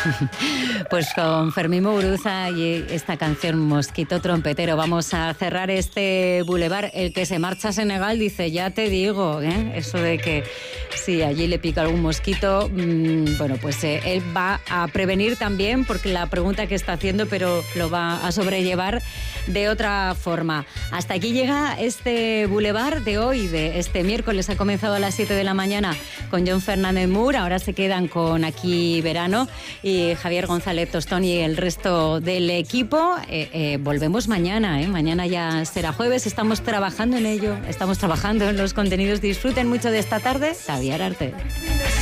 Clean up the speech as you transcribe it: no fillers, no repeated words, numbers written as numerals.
Pues con Fermín Muguruza y esta canción Mosquito Trompetero vamos a cerrar este bulevar. El que se marcha a Senegal dice, ya te digo, eso de que si allí le pica algún mosquito, bueno, pues él va a prevenir también, porque la pregunta que está haciendo, pero lo va a sobrellevar de otra forma. Hasta aquí llega este bulevar de hoy, de este miércoles. Ha comenzado a las 7 de la mañana con John Fernández Mur, ahora se quedan con Aquí Verano y Javier González Tostón y el resto del equipo. Volvemos mañana, mañana ya será jueves, estamos trabajando en ello, estamos trabajando en los contenidos. Disfruten mucho de esta tarde. Xavier Arte.